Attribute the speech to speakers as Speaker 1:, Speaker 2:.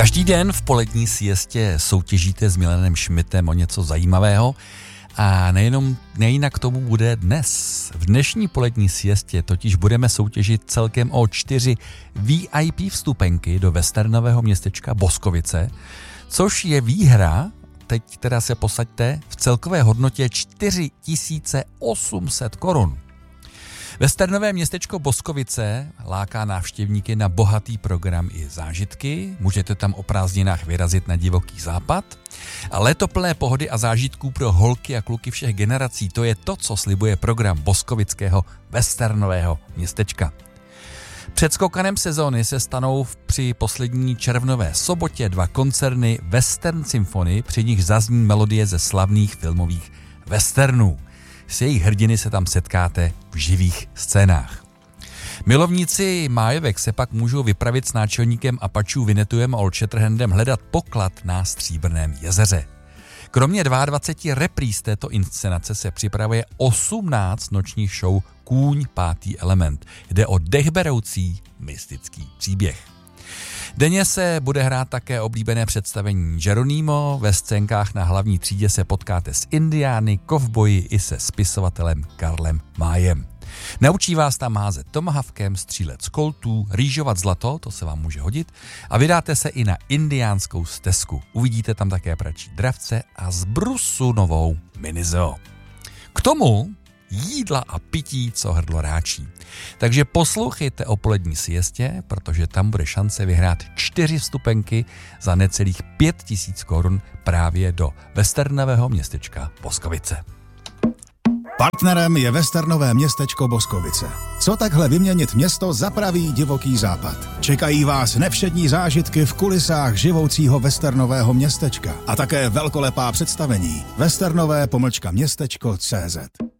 Speaker 1: Každý den v polední siestě soutěžíte s Milanem Šmitem o něco zajímavého a nejinak tomu bude dnes. V dnešní polední siestě totiž budeme soutěžit celkem o 4 VIP vstupenky do westernového městečka Boskovice, což je výhra, teď teda se posaďte, v celkové hodnotě 4800 korun. Westernové městečko Boskovice láká návštěvníky na bohatý program i zážitky. Můžete tam o prázdninách vyrazit na divoký západ. A léto plné pohody a zážitků pro holky a kluky všech generací, to je to, co slibuje program boskovického westernového městečka. Před skokanem sezóny se stanou při poslední červnové sobotě 2 koncerny Western Symphony, při nich zazní melodie ze slavných filmových westernů. S jejich hrdiny se tam setkáte v živých scénách. Milovníci májovek se pak můžou vypravit s náčelníkem Apačů Vinetuem a Old Shatterhandem hledat poklad na Stříbrném jezeře. Kromě 22 repríz této inscenace se připravuje 18 nočních show Kůň pátý element. Jde o dechberoucí mystický příběh. Denně se bude hrát také oblíbené představení Geronimo, ve scénkách na hlavní třídě se potkáte s indiány, kovboji i se spisovatelem Karlem Májem. Naučí vás tam házet tomahawkem, střílet z koltů, rýžovat zlato, to se vám může hodit, a vydáte se i na indiánskou stezku. Uvidíte tam také pračí dravce a z brusu novou minizoo. K tomu jídla a pití, co hrdlo ráčí. Takže poslouchejte o polední siestě, protože tam bude šance vyhrát 4 vstupenky za necelých 5000 korun právě do westernového městečka Boskovice.
Speaker 2: Partnerem je westernové městečko Boskovice. Co takhle vyměnit město za pravý divoký západ? Čekají vás nevšední zážitky v kulisách živoucího westernového městečka a také velkolepá představení westernové-městečko.cz.